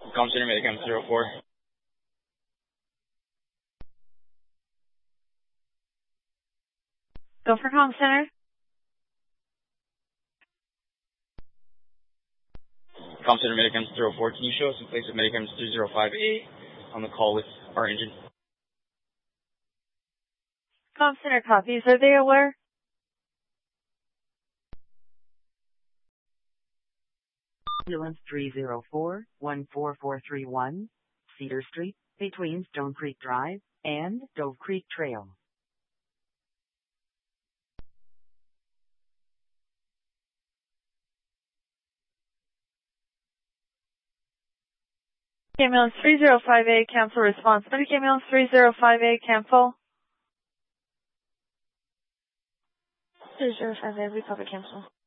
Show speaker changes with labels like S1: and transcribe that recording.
S1: Com Center Medicam 04.
S2: Go for Com Center.
S1: Com Center Medicam 04. Can you show us in place of Medicam 3058 on the call with our engine?
S2: Com Center copies. Are they aware?
S3: Ambulance 304-14431, Cedar Street, between Stone Creek Drive and Dove Creek Trail.
S2: Ambulance 3058, cancel response. Ambulance 3058, cancel.
S4: 3058, we copy cancel.